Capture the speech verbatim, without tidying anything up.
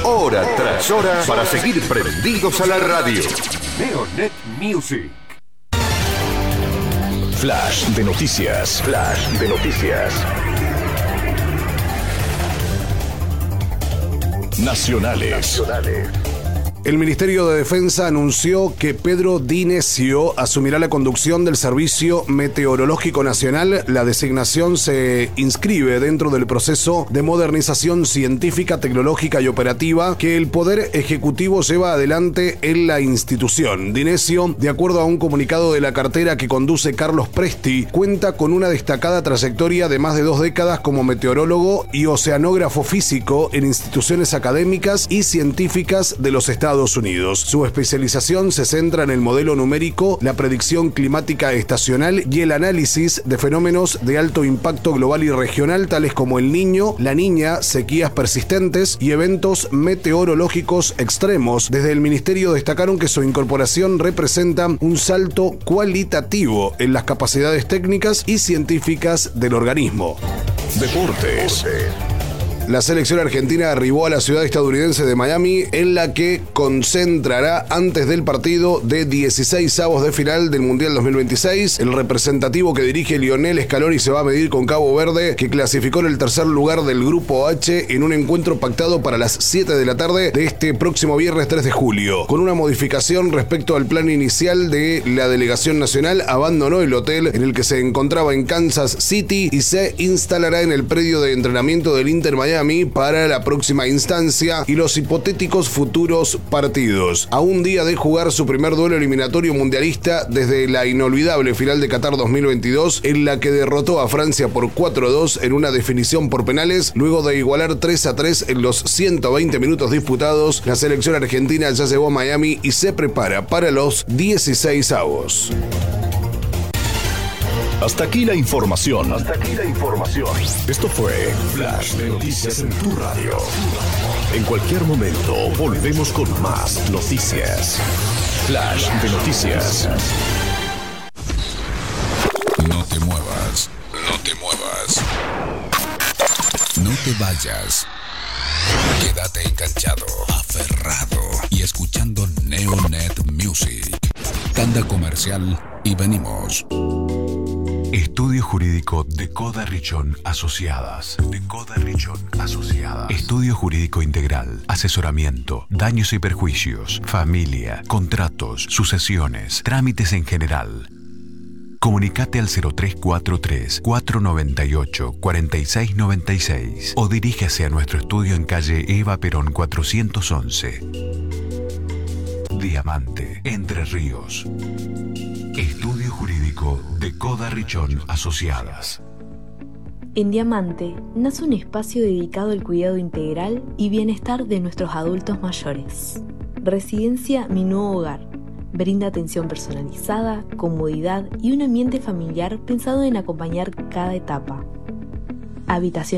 hora tras hora, para seguir prendidos a la radio. Neonet Music. Flash de noticias. Flash de noticias. Nacionales. Nacionales. El Ministerio de Defensa anunció que Pedro Di Nescio asumirá la conducción del Servicio Meteorológico Nacional. La designación se inscribe dentro del proceso de modernización científica, tecnológica y operativa que el Poder Ejecutivo lleva adelante en la institución. Di Nescio, de acuerdo a un comunicado de la cartera que conduce Carlos Presti, cuenta con una destacada trayectoria de más de dos décadas como meteorólogo y oceanógrafo físico en instituciones académicas y científicas de los Estados Unidos. Su especialización se centra en el modelo numérico, la predicción climática estacional y el análisis de fenómenos de alto impacto global y regional, tales como el Niño, la Niña, sequías persistentes y eventos meteorológicos extremos. Desde el Ministerio destacaron que su incorporación representa un salto cualitativo en las capacidades técnicas y científicas del organismo. Deportes. La selección argentina arribó a la ciudad estadounidense de Miami, en la que concentrará antes del partido de dieciseisavos de final del Mundial dos mil veintiséis. El representativo que dirige Lionel Scaloni se va a medir con Cabo Verde, que clasificó en el tercer lugar del Grupo H, en un encuentro pactado para las siete de la tarde de este próximo viernes tres de julio. Con una modificación respecto al plan inicial de la delegación nacional, abandonó el hotel en el que se encontraba en Kansas City y se instalará en el predio de entrenamiento del Inter Miami para la próxima instancia y los hipotéticos futuros partidos. A un día de jugar su primer duelo eliminatorio mundialista desde la inolvidable final de Qatar dos mil veintidós, en la que derrotó a Francia por cuatro a dos en una definición por penales, luego de igualar tres a tres en los ciento veinte minutos disputados, la selección argentina ya llegó a Miami y se prepara para los dieciseisavos. Hasta aquí la información. Hasta aquí la información. Esto fue Flash de Noticias en tu radio. En cualquier momento volvemos con más noticias. Flash de Noticias. No te muevas. No te muevas. No te vayas. Quédate enganchado, aferrado y escuchando Neonet Music. Tanda comercial y venimos. Estudio Jurídico de Coda Richón Asociadas. De Coda Richón Asociadas. Estudio Jurídico Integral. Asesoramiento. Daños y perjuicios. Familia. Contratos. Sucesiones. Trámites en general. Comunicate al cero tres cuatro tres, cuatro nueve ocho, cuatro seis nueve seis o diríjase a nuestro estudio en calle Eva Perón cuatrocientos once. Diamante, Entre Ríos. Estudio Jurídico de Coda Richón Asociadas. En Diamante nace un espacio dedicado al cuidado integral y bienestar de nuestros adultos mayores. Residencia Mi Nuevo Hogar. Brinda atención personalizada, comodidad y un ambiente familiar pensado en acompañar cada etapa. Habitación